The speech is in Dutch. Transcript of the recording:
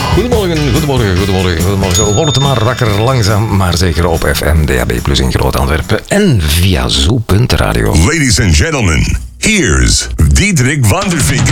Goedemorgen. Wordt maar wakker, langzaam maar zeker op FM, DAB+ in Groot-Antwerpen en via Zo.radio. Ladies and gentlemen, here's Diederik van der Vinken.